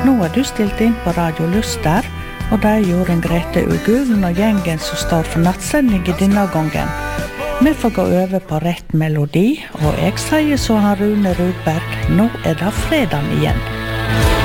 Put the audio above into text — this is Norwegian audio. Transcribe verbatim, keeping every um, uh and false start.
Nå er du stilt inn på Radio Luster, og det er Jorunn Grete Ugulen og gjengen som står for nattsending i denne gangen. Vi får gå over på rett melodi, og jeg sier så han Rune Rudberg, nå er det fredag igjen.